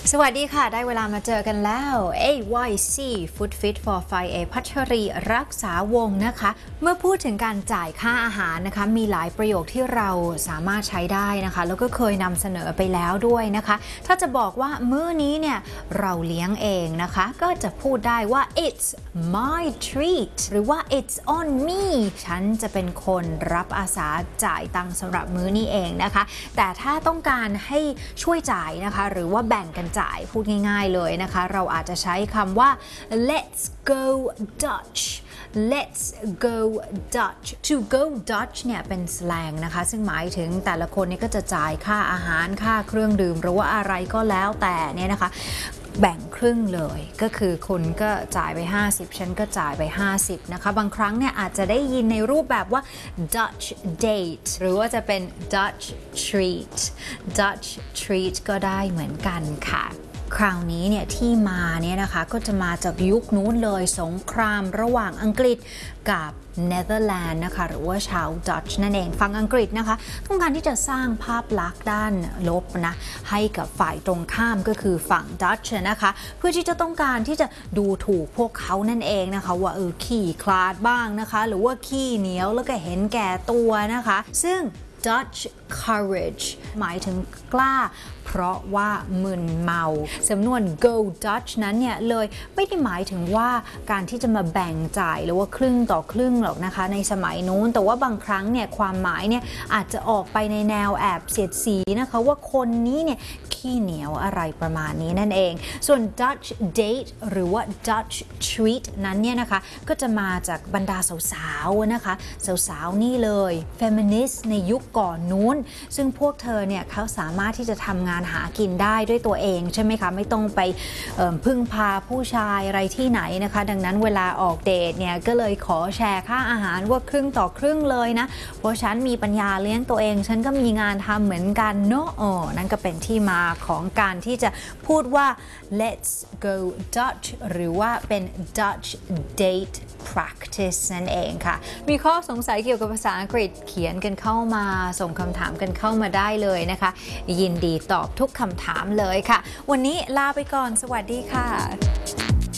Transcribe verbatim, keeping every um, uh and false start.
สวัสดีค่ะได้เวลามาเจอกันแล้ว เอ วาย ซี Food Fit for Five เอ พัชรีรักษาวงศ์นะคะเมื่อพูดถึงการจ่ายค่าอาหารนะคะมีหลายประโยคที่เราสามารถใช้ได้นะคะแล้วก็เคยนำเสนอไปแล้วด้วยนะคะถ้าจะบอกว่ามื้อนี้เนี่ยเราเลี้ยงเองนะคะก็จะพูดได้ว่า it's my treat หรือว่า it's on me ฉันจะเป็นคนรับอาสาจ่ายตังค์สำหรับมื้อนี้เองนะคะแต่ถ้าต้องการให้ช่วยจ่ายนะคะหรือว่าแบ่งกันจ่ายพูดง่ายๆเลยนะคะเราอาจจะใช้คำว่า let's go Dutch let's go Dutch to go Dutch เนี่ยเป็นสแลงนะคะซึ่งหมายถึงแต่ละคนนี่ก็จะจ่ายค่าอาหารค่าเครื่องดื่มหรือว่าอะไรก็แล้วแต่เนี่ยนะคะแบ่งครึ่งเลยก็คือคุณก็จ่ายไปห้าสิบฉันก็จ่ายไปห้าสิบนะคะบางครั้งเนี่ยอาจจะได้ยินในรูปแบบว่า Dutch date หรือว่าจะเป็น Dutch treat Dutch treat ก็ได้เหมือนกันค่ะคราวนี้เนี่ยที่มาเนี่ยนะคะก็จะมาจากยุคนู้นเลยสงครามระหว่างอังกฤษกับเนเธอร์แลนด์นะคะหรือว่าชาวดัตช์นั่นเองฝั่งอังกฤษนะคะต้องการที่จะสร้างภาพลักษณ์ด้านลบนะให้กับฝ่ายตรงข้ามก็คือฝั่งดัตช์นะคะเพื่อที่จะต้องการที่จะดูถูกพวกเขานั่นเองนะคะว่าเออขี้คลาดบ้างนะคะหรือว่าขี้เหนียวแล้วก็เห็นแก่ตัวนะคะซึ่งDutch courage หมายถึงกล้าเพราะว่ามึนเมาสำนวน go Dutch นั้นเนี่ยเลยไม่ได้หมายถึงว่าการที่จะมาแบ่งจ่ายหรือว่าครึ่งต่อครึ่งหรอกนะคะในสมัยนู้นแต่ว่าบางครั้งเนี่ยความหมายเนี่ยอาจจะออกไปในแนวแอบเสียดสีนะคะว่าคนนี้เนี่ยขี้เหนียวอะไรประมาณนี้นั่นเองส่วน Dutch date หรือว่า Dutch treat นั้นเนี่ยนะคะก็จะมาจากบรรดาสาวๆนะคะสาวๆนี่เลย feminist ในยุคก่อนนู้นซึ่งพวกเธอเนี่ยเขาสามารถที่จะทำงานหากินได้ด้วยตัวเองใช่ไหมคะไม่ต้องไปพึ่งพาผู้ชายอะไรที่ไหนนะคะดังนั้นเวลาออกเดทเนี่ยก็เลยขอแชร์ค่าอาหารว่าครึ่งต่อครึ่งเลยนะเพราะฉันมีปัญญาเลี้ยงตัวเองฉันก็มีงานทำเหมือนกันเนาะอ๋อนั่นก็เป็นที่มาของการที่จะพูดว่า let's go Dutch หรือว่าเป็น Dutch date practice นั่นเองค่ะมีข้อสงสัยเกี่ยวกับภาษาอังกฤษเขียนกันเข้ามาส่งคำถามกันเข้ามาได้เลยนะคะยินดีตอบทุกคำถามเลยค่ะวันนี้ลาไปก่อนสวัสดีค่ะ